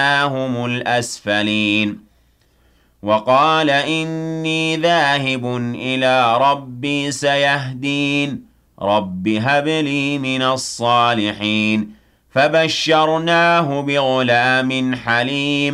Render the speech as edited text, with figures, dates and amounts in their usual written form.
هم الأسفلين وقال إني ذاهب إلى ربي سيهدين رب هب لي من الصالحين فبشرناه بغلام حليم